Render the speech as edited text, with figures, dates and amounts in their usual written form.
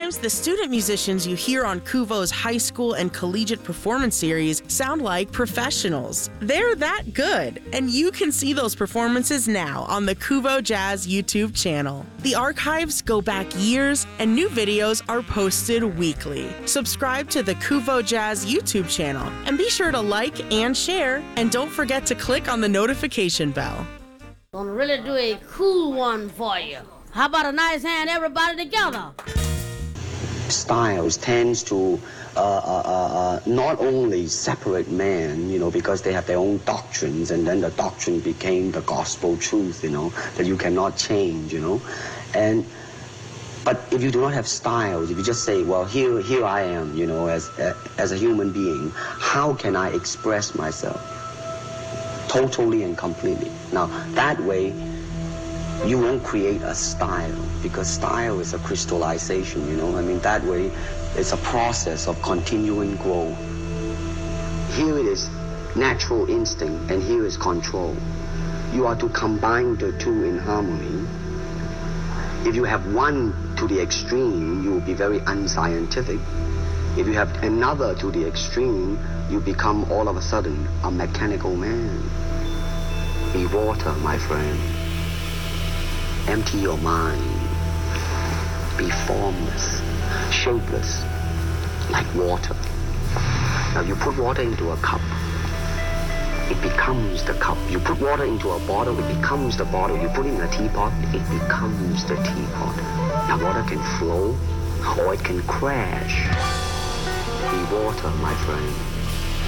Sometimes the student musicians you hear on Kuvo's high school and collegiate performance series sound like professionals. They're that good, and you can see those performances now on the Kuvo Jazz YouTube channel. The archives go back years, and new videos are posted weekly. Subscribe to the Kuvo Jazz YouTube channel, and be sure to like and share, and don't forget to click on the notification bell. Gonna really do a cool one for you. How about a nice hand, everybody together? Styles tends to not only separate men, because they have their own doctrines, and then the doctrine became the gospel truth, that you cannot change, But if you do not have styles, if you just say, well, here I am, as a human being, how can I express myself totally and completely? Now, that way, you won't create a style, because style is a crystallization, that way it's a process of continuing growth. Here it is natural instinct, and here is control. You are to combine the two in harmony. If you have one to the extreme, you will be very unscientific. If you have another to the extreme, you become all of a sudden a mechanical man. Be water, my friend. Empty your mind. Be formless, shapeless, like water. Now you put water into a cup, it becomes the cup. You put water into a bottle, it becomes the bottle. You put it in a teapot, it becomes the teapot. Now water can flow, or it can crash. Be water, my friend.